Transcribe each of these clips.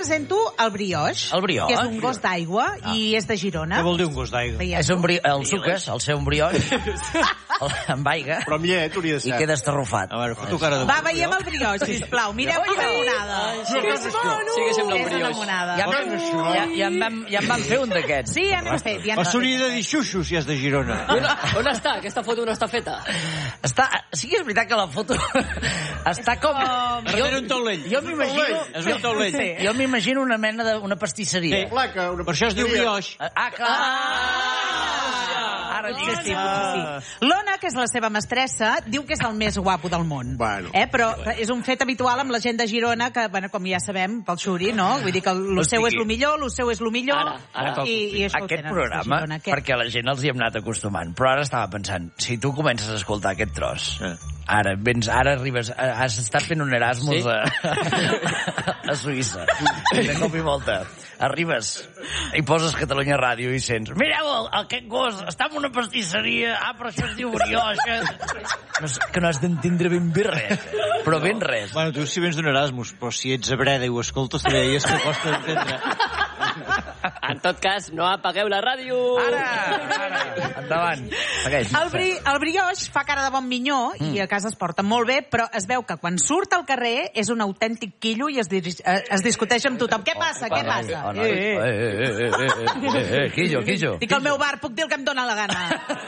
presento el Brioix. El Brioix. Que és un gos d'aigua i és de Girona. Què vol dir un gos d'aigua? És un el suques, el seu Brioix, amb aigua, Però amb llet hauria de i ser. queda estarrufat. A veure, foto cara de... Va, veiem el Brioix, sisplau. Mireu que limonada. Sí que sembla un És una brioix. limonada. Ja en vam fer un d'aquests. Sí, ja n'hem fet. Però s'hauria de dir xuxo si és de Girona. On està? Aquesta foto no està feta. Sí que és veritat que la foto està com... Darrere un taulell. Jo m'imagino... És un taulell. Sí, jo m'imagino una mena d'una pastisseria. Placa, una Per això es diu brioix. Clar! Ara Sí, sí. L'Ona, que és la seva mestressa, diu que és el més guapo del món. Bueno. Però és un fet habitual amb la gent de Girona, que, bueno, com ja sabem, pel xuri, no? Vull dir que el seu és el millor, el seu és el millor. Ara. I això ho Aquest tenen, programa, Girona, perquè a la gent els hi hem anat acostumant, però ara estava pensant, si tu comences a escoltar aquest tros, ara arribes, has estat fent un Erasmus Sí? a Suïssa, de cop i volta, arribes i poses Catalunya Ràdio i sents, mireu, aquest gos està en una pastisseria, per això es diu brioix, que no has d'entendre ben bé res, però ben res. Bueno, tu si vens d'un Erasmus, però si ets a Breda i ho escoltes, també deies que costa d'entendre. En tot cas, no apagueu la ràdio. Ara, endavant. Segueix. El Brioix fa cara de bon minyó i a casa es porta molt bé, però es veu que quan surt al carrer és un autèntic quillo i es discuteix amb tothom. Què passa? Què passa? Quillo. Dic al meu bar puc dir el que em dóna la gana.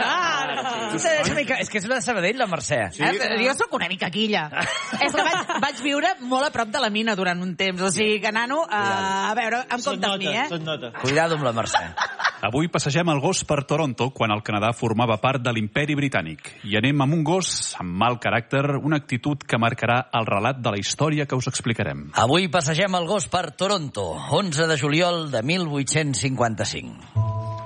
És que és una de Sabadell, la Mercè. Jo sóc una mica quilla. És que vaig viure molt a prop de la mina durant un temps, o sigui que, nano, a veure, em comptes mi, Tot nota. Cuidado amb la Mercè. Avui passegem el gos per Toronto, quan el Canadà formava part de l'imperi britànic. I anem amb un gos amb mal caràcter, una actitud que marcarà el relat de la història que us explicarem. Avui passegem el gos per Toronto, 11 de juliol de 1855.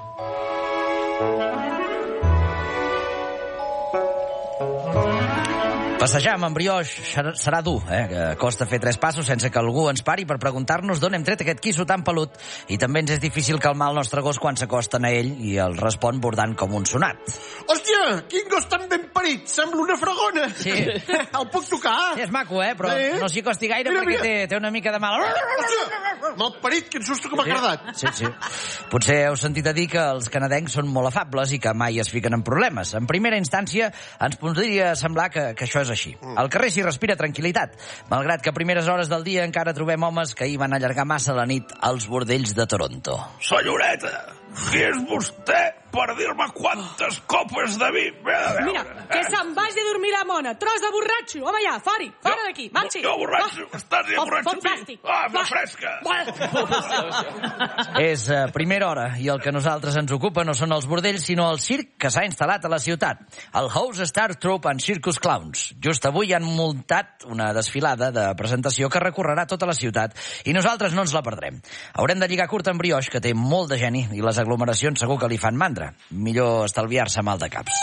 Passejar amb en Brioix serà dur, que costa fer 3 passos sense que algú ens pari per preguntar-nos d'on hem tret aquest quisso tan pelut, i també ens és difícil calmar el nostre gos quan s'acosten a ell i el respon bordant com un sonat. Hòstia, quin gos tan ben parit! Sembla una fregona! Sí. El puc tocar? És maco, però no s'hi acosti gaire Mira, perquè té una mica de mal... Hòstia, mal parit, quin susto que m'ha cardat! Sí. Potser heu sentit a dir que els canadencs són molt afables i que mai es fiquen en problemes. En primera instància, ens podria semblar que això és així. Al carrer s'hi respira tranquil·litat, malgrat que a primeres hores del dia encara trobem homes que hi van allargar massa la nit als bordells de Toronto. Senyoreta, qui és vostè per dir-me quantes copes de vi? Mira, que se'n vagi a dormir la mona. Tros de borratxo. Home, ja, fora d'aquí. Marxi. Jo borratxo, estàs dient borratxo Fot plàstic. me fresca. És primera hora i el que a nosaltres ens ocupa no són els bordells, sinó el circ que s'ha instal·lat a la ciutat. El House Star Troupe and Circus Clowns. Just avui han muntat una desfilada de presentació que recorrerà tota la ciutat i nosaltres no ens la perdrem. Haurem de lligar curt amb Brioix, que té molt de geni i les aglomeracions segur que li fan mandra. Millor estalviar-se mal de caps.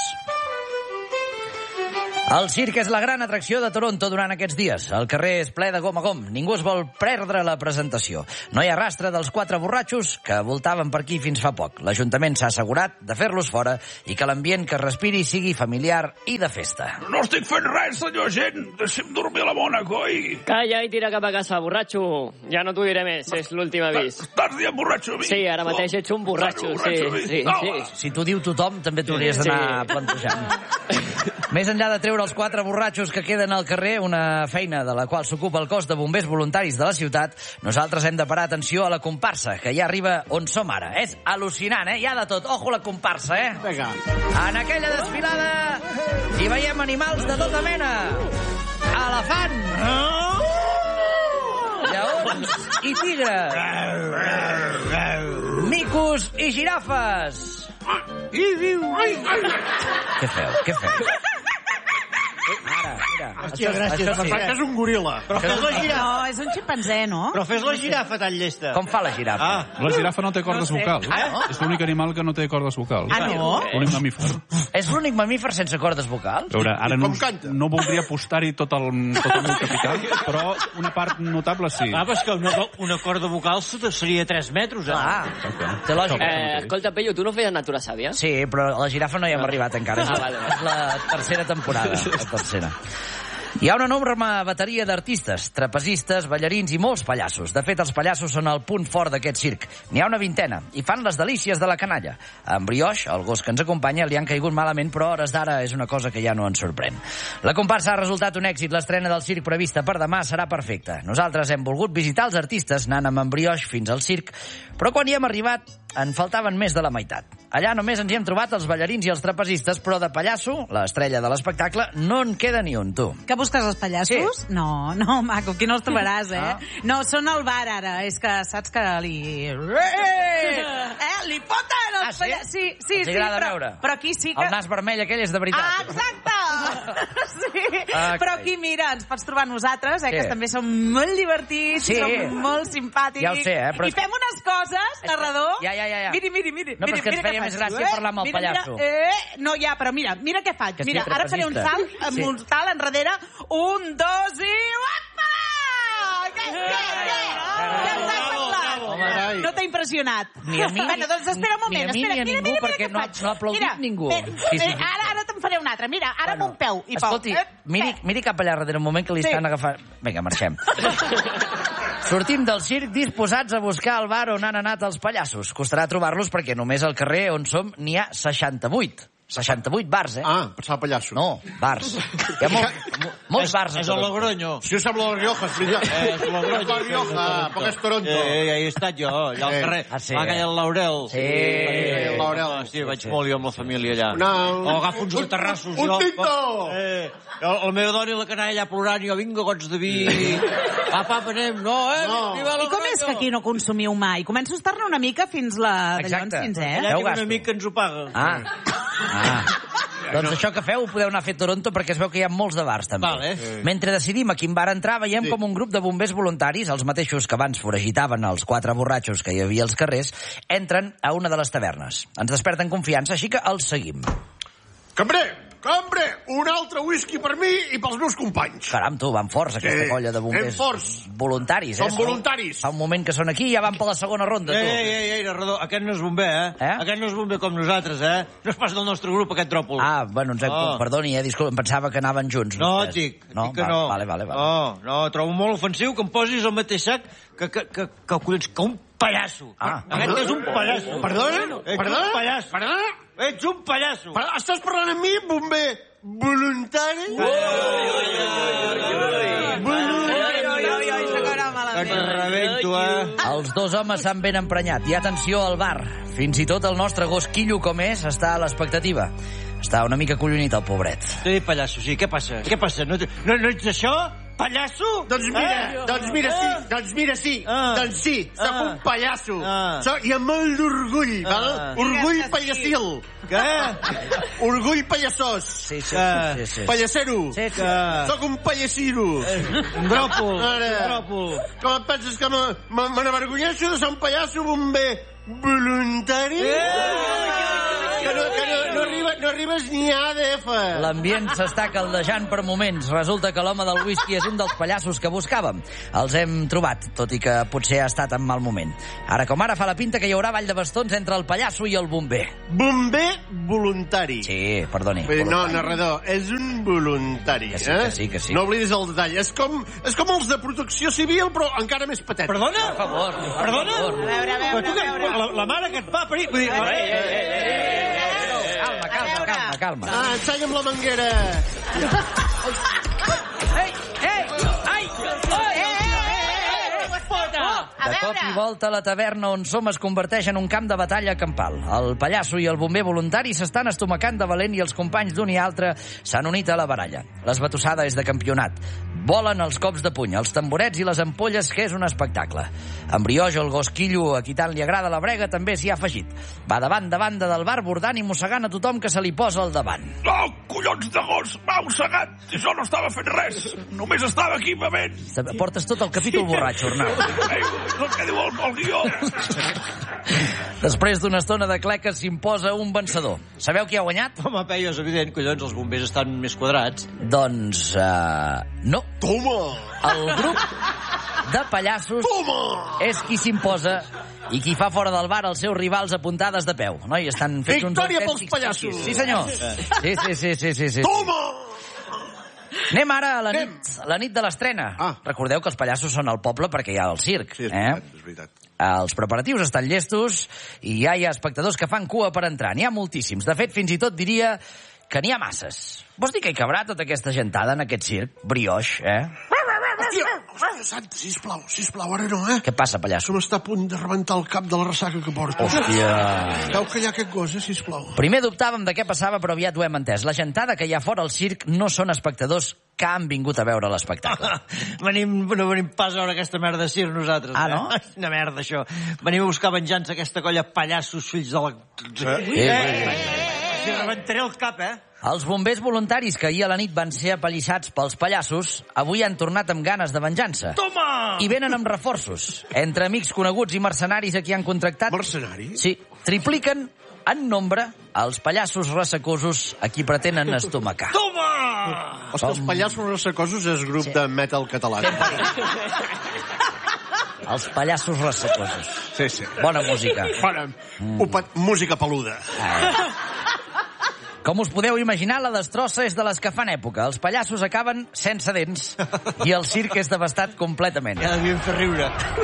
El circ és la gran atracció de Toronto durant aquests dies. El carrer és ple de gom a gom. Ningú es vol perdre la presentació. No hi ha rastre dels 4 borratxos que voltaven per aquí fins fa poc. L'Ajuntament s'ha assegurat de fer-los fora i que l'ambient que es respiri sigui familiar i de festa. No estic fent res, senyor gent. Deixi'm dormir a la bona, coi. Calla i tira cap a casa, borratxo. Ja no t'ho diré més, és l'últim avís. Estàs dient borratxo a mi? Sí, ara mateix ets un borratxo. Sí. Si t'ho diu tothom, també t'hauries d'anar plantejant. Més enllà de treure els 4 borratxos que queden al carrer, una feina de la qual s'ocupa el cos de bombers voluntaris de la ciutat, nosaltres hem de parar atenció a la comparsa, que ja arriba on som ara. És al·lucinant, Hi ha de tot. Ojo la comparsa, Vinga. En aquella desfilada hi veiem animals de tota mena. Elefant, lleons i tigres, micos i girafes. Què feu? Ara, mira. Hòstia, gràcies. Això sí. És un goril·la. Però fes la girafa. No, és un ximpanzé, no? Però fes la girafa tan llesta. Com fa la girafa? La girafa no té cordes vocals. no? És l'únic animal que no té cordes vocals. No? L'únic mamífer. És l'únic mamífer sense cordes vocals? A veure, ara Com canta? no voldria apostar-hi tot el meu capital, però una part notable sí. Ah, però és que una corda vocal seria 3 metres, Té lògica. Escolta, Pello, tu no feies natura sàvia? Sí, però a la girafa no hi hem arribat encara. Vale. És la tercera temporada. La tercera. Hi ha una enorme bateria d'artistes, trapezistes, ballarins i molts pallassos. De fet, els pallassos són el punt fort d'aquest circ. N'hi ha una vintena i fan les delícies de la canalla. En Brioix, el gos que ens acompanya, li han caigut malament, però a hores d'ara és una cosa que ja no ens sorprèn. La comparsa ha resultat un èxit. L'estrena del circ prevista per demà serà perfecta. Nosaltres hem volgut visitar els artistes anant amb en Brioix fins al circ, però quan hi hem arribat en faltaven més de la meitat. Allà només ens hi hem trobat els ballarins i els trapezistes, però de pallasso, l'estrella de l'espectacle, no en queda ni un, tu. Que busques els pallassos? Sí. No, maco, aquí no els trobaràs, No, són al bar, ara. És que saps que li... Li foten els pallassos. Sí, els agrada veure. Però aquí sí que... El nas vermell aquell és de veritat. Exacte! Sí. Però aquí, mira, ens pots trobar nosaltres, que també som molt divertits, som molt simpàtics. Ja ho sé, però... I fem unes coses, narrador... Ja. Miri. No, però és que ens feia més gràcia parlar amb el pallasso. No, ja, però mira què faig. Mira, ara faré un salt mortal enrere. 1, 2 i... Uapa! No t'ha impressionat. Ni a mi, bueno, doncs espera un moment. Ni a ningú, perquè no ha aplaudit ningú. Ara te'n faré un altre. Mira, ara amb un peu. Escolti, miri cap allà darrere un moment que li estan agafant... Vinga, marxem. Sortim del circ disposats a buscar el bar on han anat els pallassos. Costarà trobar-los perquè només al carrer on som n'hi ha 68. 68 bars, pensava pallasso. No, bars. Hi ha molts bars. És el Logroño. Si sembla la Rioja, és el Logroño. La Rioja, perquè és Toronto. Hi he estat jo, allà al carrer. Va caure el Laurel. Sí. El Laurel. Sí, vaig molt jo amb la família allà. O agafo uns terrassos. Un tinto! El meu dona i la canalla allà plorant, jo vinga, gots de vi. Apa, anem, no, I com és que aquí no consumiu mai? Començo a estar-ne una mica fins la d'allons fins, Allà que un amic que ens ho paga. Doncs això que feu ho podeu anar a fer a Toronto perquè es veu que hi ha molts de bars també. Mentre decidim a quin bar entrar, veiem com un grup de bombers voluntaris, els mateixos que abans foragitaven els 4 borratxos que hi havia als carrers, entren a una de les tavernes. Ens desperten confiança, així que els seguim. Cambrer, un altre whisky per mi i pels meus companys. Caram, tu, van forts, aquesta colla de bombers voluntaris. Són voluntaris. Fa un moment que són aquí i ja van per la segona ronda, tu. Ei, narrador, aquest no és bomber, Aquest no és bomber com nosaltres, No és pas del nostre grup, aquest dròpol. Bueno, perdoni, disculpa, em pensava que anaven junts. No, dic que no. Vale. No, trobo molt ofensiu que em posis al mateix sac que un pallasso. Aquest és un pallasso. Perdona? Ets un pallasso. Estàs parlant amb mi, bomber voluntari? Et rebento, Els 2 homes s'han ben emprenyat. I atenció al bar. Fins i tot el nostre gos Quillo, com és, està a l'expectativa. Està una mica collonit, el pobret. Sí, pallasso, sí. Què passa? No ets això? Pallasso? Doncs mira, sí. Doncs sí, sóc un pallasso. I amb molt d'orgull, val? Orgull pallassil. Què? Orgull pallassós. Sí. Pallassero. Sóc un pallassiro. Un dròpol. Com et penses que me n'avergonyeixo de ser un pallasso bomber voluntari? Que no arribes ni a ADF. L'ambient s'està caldejant per moments. Resulta que l'home del whisky és un dels pallassos que buscàvem. Els hem trobat, tot i que potser ha estat en mal moment. Ara com ara fa la pinta que hi haurà ball de bastons entre el pallasso i el bomber. Bomber voluntari. Sí, perdoni. No, narrador, és un voluntari. Que sí. No oblidis el detall. És com els de protecció civil, però encara més petets. Perdona? Per favor. Perdona? A veure. La mare que et va parir... Calma. Ensanya'm la manguera. De cop i volta la taverna on som es converteix en un camp de batalla campal. El pallasso i el bomber voluntari s'estan estomacant de valent i els companys d'un i altre s'han unit a la baralla. L'esbatussada és de campionat. Volen els cops de puny, els tamborets i les ampolles, que és un espectacle. En Brioix, el gos Quillo, a qui tant li agrada la brega, també s'hi ha afegit. Va davant de banda del bar bordant i mossegant a tothom que se li posa al davant. Oh, collons de gos! M'ha ossegat! Jo no estava fent res! Només estava aquí bevent! Portes tot el capítol borratxo, Arnau. És el que diu el guió. Després d'una estona de cleques s'imposa un vencedor. Sabeu qui ha guanyat? Home, Peyu, és evident, collons, els bombers estan més quadrats. Doncs, no. Toma! El grup de pallassos és qui s'imposa i qui fa fora del bar els seus rivals a puntades de peu. No? I estan fets uns victòria pels pallassos! Sí, senyor. Sí. Toma! Anem ara a la nit de l'estrena. Recordeu que els pallassos són al poble perquè hi ha el circ. Sí, és veritat. Els preparatius estan llestos i ja hi ha espectadors que fan cua per entrar. N'hi ha moltíssims. De fet, fins i tot diria que n'hi ha masses. Vols dir que hi cabrà tota aquesta gentada en aquest circ? Brioix, Hòstia, Santa, sisplau, ara no, Què passa, pallasso? Que m'està a punt de rebentar el cap de la ressaca que porto. Hòstia. Cau callar aquest gos, sisplau. Primer dubtàvem de què passava, però aviat ho hem entès. La gentada que hi ha fora al circ no són espectadors que han vingut a veure l'espectacle. No venim pas a veure aquesta merda de circ nosaltres. No? Una merda, això. Venim a buscar venjança aquesta colla pallassos, fills de la... Si rebentaré el cap, Els bombers voluntaris que ahir a la nit van ser apallissats pels pallassos avui han tornat amb ganes de venjança. Toma! I venen amb reforços. Entre amics coneguts i mercenaris a qui han contractat... Mercenaris? Sí, tripliquen en nombre els pallassos ressacosos a qui pretenen estomacar. Toma! Els pallassos ressacosos és grup de metal català. Els pallassos ressacosos. Sí. Bona música. Música peluda. Com us podeu imaginar, la destrossa és de les que fan època. Els pallassos acaben sense dents i el circ és devastat completament. Ja devíem fer riure.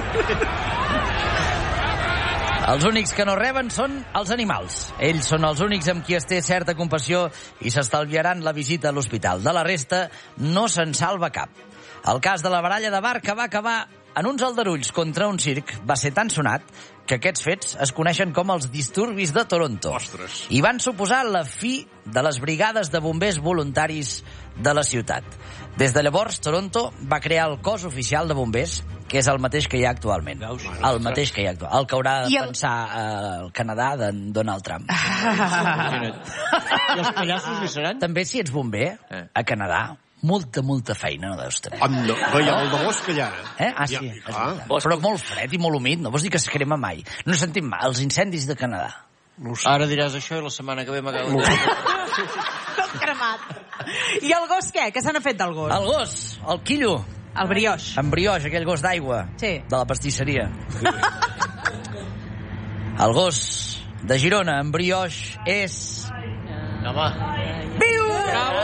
Els únics que no reben són els animals. Ells són els únics amb qui es té certa compassió i s'estalviaran la visita a l'hospital. De la resta, no se'n salva cap. El cas de la baralla de bar que va acabar en uns aldarulls contra un circ va ser tan sonat que aquests fets es coneixen com els disturbis de Toronto. Ostres. I van suposar la fi de les brigades de bombers voluntaris de la ciutat. Des de llavors, Toronto va crear el cos oficial de bombers, que és el mateix que hi ha actualment. El mateix que hi ha actualment. El que haurà de pensar el Canadà de Donald Trump. I els pallassos hi seran? També si ets bomber, a Canadà, molta feina no deus tenir. No hi ha el de bosc allà. Sí. Però molt fred i molt humit, no vols dir que es crema mai. No he sentit mai els incendis de Canadà. No ho sé. Ara diràs això i la setmana que ve m'acabo de... Tot cremat. I el gos què? Què se n'ha fet del gos? El gos, el quillo. El brioix. En brioix, aquell gos d'aigua. Sí. De la pastisseria. El gos de Girona, en brioix, és... Home. Viu! Bravo!